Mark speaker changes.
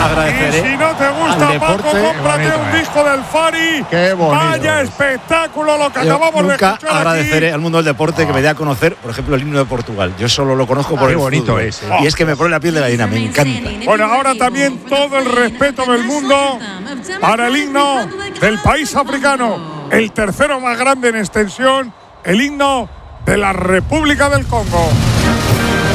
Speaker 1: agradeceré.
Speaker 2: Y si no te gusta,
Speaker 1: deporte,
Speaker 2: Paco, cómprate un disco del Fari.
Speaker 3: Qué bonito.
Speaker 2: Vaya espectáculo lo que acabamos de
Speaker 1: Nunca
Speaker 2: escuchar
Speaker 1: agradeceré
Speaker 2: aquí.
Speaker 1: al mundo del deporte que me dé a conocer, por ejemplo, el himno de Portugal. Yo solo lo conozco por
Speaker 3: qué
Speaker 1: el
Speaker 3: bonito
Speaker 1: fútbol.
Speaker 3: es,
Speaker 1: Y es que me pone la piel de gallina, me encanta.
Speaker 2: Bueno, ahora también todo el respeto del mundo para el himno del país africano, el tercero más grande en extensión, el himno de la República del Congo.